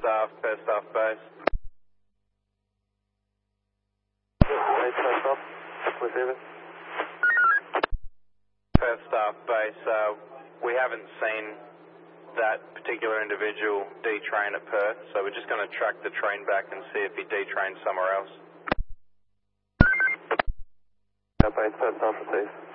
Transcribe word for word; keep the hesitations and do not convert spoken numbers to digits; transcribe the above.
staff, per staff base. Hey, per staff, receiving. Per staff base, uh, we haven't seen that particular individual detrain at Perth, so we're just going to track the train back and see if he detrained somewhere else. Yeah, base, per staff, received.